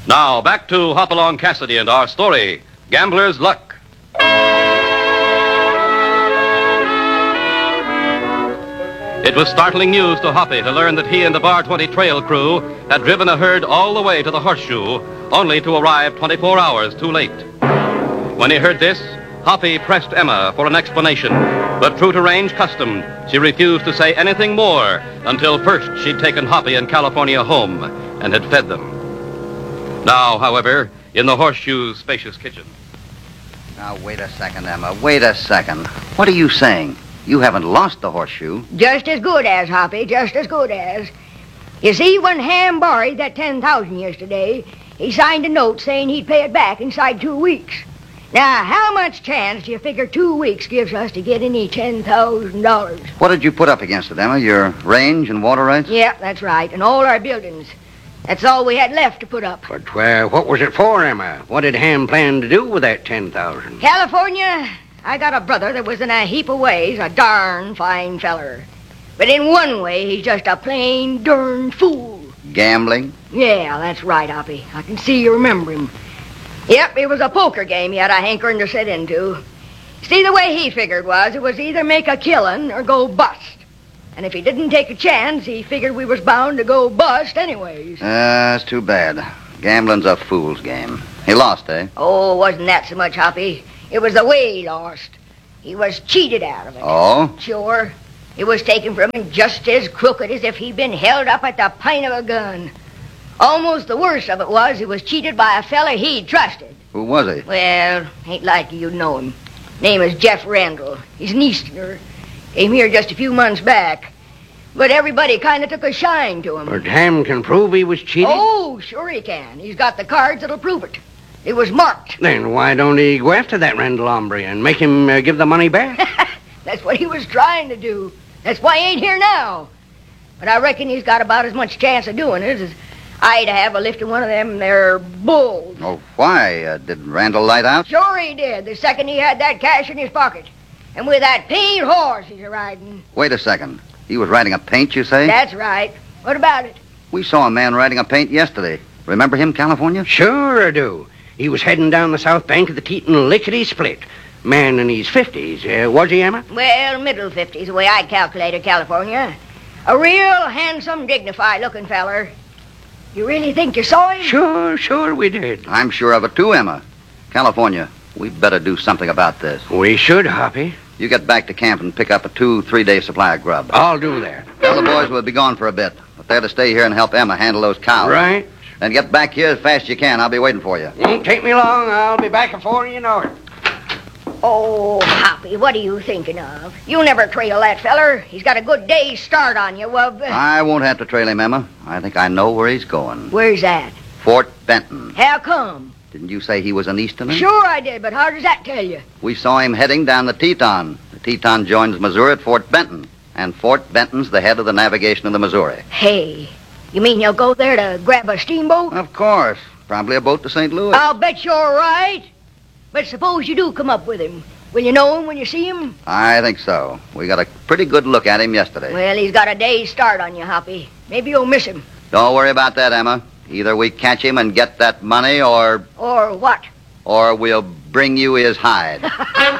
Now, back to Hopalong Cassidy and our story, Gambler's Luck. It was startling news to Hoppy to learn that he and the Bar 20 trail crew had driven a herd all the way to the Horseshoe, only to arrive 24 hours too late. When he heard this, Hoppy pressed Emma for an explanation, but true to range custom, she refused to say anything more until first she'd taken Hoppy and California home and had fed them. Now, however, in the Horseshoe's spacious kitchen. Now, wait a second, Emma. Wait a second. What are you saying? You haven't lost the Horseshoe. Just as good as, Hoppy, just as good as. You see, when Ham borrowed that $10,000 yesterday, he signed a note saying he'd pay it back inside 2 weeks. Now, how much chance do you figure 2 weeks gives us to get any $10,000? What did you put up against it, Emma? Your range and water rights? Yeah, that's right, and all our buildings. That's all we had left to put up. But what was it for, Emma? What did Ham plan to do with that $10,000? California, I got a brother that was in a heap of ways a darn fine feller. But in one way, he's just a plain darn fool. Gambling? Yeah, that's right, Hoppy. I can see you remember him. Yep, it was a poker game he had a hankering to sit into. See, the way he figured was it was either make a killing or go bust. And if he didn't take a chance, he figured we was bound to go bust anyways. That's too bad. Gambling's a fool's game. He lost, eh? Oh, wasn't that so much, Hoppy. It was the way he lost. He was cheated out of it. Oh? Sure. It was taken from him just as crooked as if he'd been held up at the point of a gun. Almost the worst of it was he was cheated by a fella he'd trusted. Who was he? Well, ain't likely you'd know him. Name is Jeff Randall. He's an Easterner. Came here just a few months back. But everybody kind of took a shine to him. But Ham can prove he was cheated? Oh, sure he can. He's got the cards that'll prove it. It was marked. Then why don't he go after that Randall hombre and make him give the money back? That's what he was trying to do. That's why he ain't here now. But I reckon he's got about as much chance of doing it as I'd have of lifting one of them there bulls. Oh, why? Did Randall light out? Sure he did, the second he had that cash in his pocket. And with that paint horse he's riding. Wait a second. He was riding a paint, you say? That's right. What about it? We saw a man riding a paint yesterday. Remember him, California? Sure I do. He was heading down the south bank of the Teton lickety-split. Man in his 50s, was he, Emma? Well, middle 50s, the way I calculated, California. A real handsome, dignified-looking feller. You really think you saw him? Sure we did. I'm sure of it, too, Emma. California, we'd better do something about this. We should, Hoppy. You get back to camp and pick up a 2-3 day supply of grub. I'll do that. Tell the boys we'll be gone for a bit, but they're to stay here and help Emma handle those cows. Right. Then get back here as fast as you can. I'll be waiting for you. Won't take me long. I'll be back before you know it. Oh, Hoppy, what are you thinking of? You'll never trail that feller. He's got a good day's start on you, Wub. I won't have to trail him, Emma. I think I know where he's going. Where's that? Fort Benton. How come? Didn't you say he was an Easterner? Sure I did, but how does that tell you? We saw him heading down the Teton. The Teton joins Missouri at Fort Benton. And Fort Benton's the head of the navigation of the Missouri. Hey, you mean he'll go there to grab a steamboat? Of course. Probably a boat to St. Louis. I'll bet you're right. But suppose you do come up with him. Will you know him when you see him? I think so. We got a pretty good look at him yesterday. Well, he's got a day's start on you, Hoppy. Maybe you'll miss him. Don't worry about that, Emma. Either we catch him and get that money, or Or what? we'll bring you his hide.